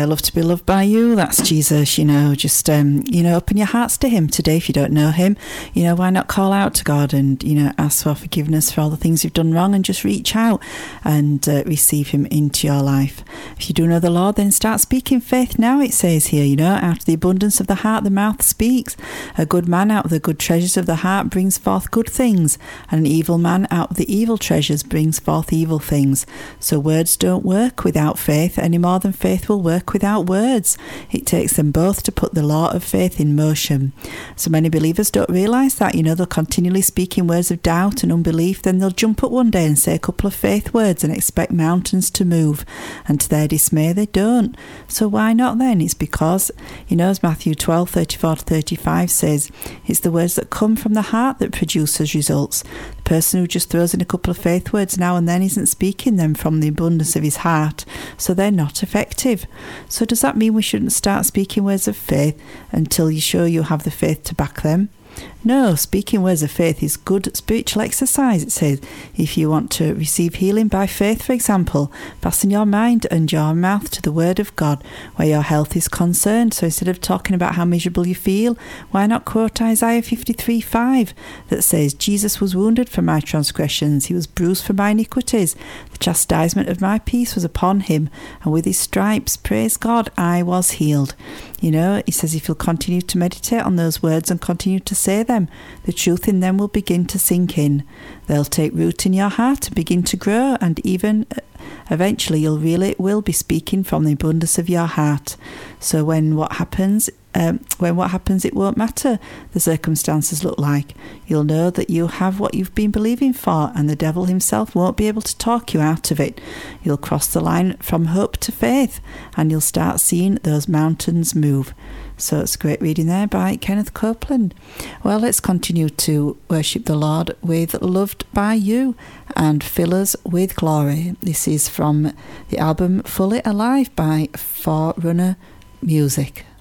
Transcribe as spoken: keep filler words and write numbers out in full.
I love to be loved by you. That's Jesus, you know, just, um, you know, open your hearts to him today if you don't know him. You know, why not call out to God and, you know, ask for forgiveness for all the things you've done wrong and just reach out and uh, receive him into your life. If you do know the Lord, then start speaking faith now, it says here, you know, out of the abundance of the heart, the mouth speaks. A good man out of the good treasures of the heart brings forth good things, and an evil man out of the evil treasures brings forth evil things. So words don't work without faith any more than faith will work without words. It takes them both to put the law of faith in motion. So many believers don't realise that, you know, they'll continually speak in words of doubt and unbelief, then they'll jump up one day and say a couple of faith words and expect mountains to move, and to their dismay they don't. So why not then? It's because, you know, as Matthew twelve, thirty-four to thirty-five says, it's the words that come from the heart that produces results. The person who just throws in a couple of faith words now and then isn't speaking them from the abundance of his heart, so they're not effective. So does that mean we shouldn't start speaking words of faith until you show you have the faith to back them? No, speaking words of faith is good spiritual exercise, it says. If you want to receive healing by faith, for example, fasten your mind and your mouth to the word of God where your health is concerned. So instead of talking about how miserable you feel, why not quote Isaiah fifty-three five that says, Jesus was wounded for my transgressions, he was bruised for my iniquities. The chastisement of my peace was upon him, and with his stripes, praise God, I was healed. You know, he says if you'll continue to meditate on those words and continue to say them, the truth in them will begin to sink in. They'll take root in your heart and begin to grow, and even eventually you'll really will be speaking from the abundance of your heart. So when what happens, um, when what happens, it won't matter the circumstances look like. You'll know that you have what you've been believing for, and the devil himself won't be able to talk you out of it. You'll cross the line from hope to faith, and you'll start seeing those mountains move. So it's great reading there by Kenneth Copeland. Well, let's continue to worship the Lord with Loved by You and Fill Us with Glory. This is from the album Fully Alive by Forerunner Music.